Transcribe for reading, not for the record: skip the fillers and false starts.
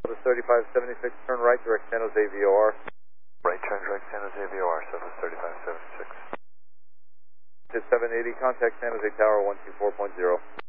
3576, turn right, direct San Jose VOR. Right turn direct San Jose VOR, Southwest 3576. To 780, contact San Jose Tower 124.0.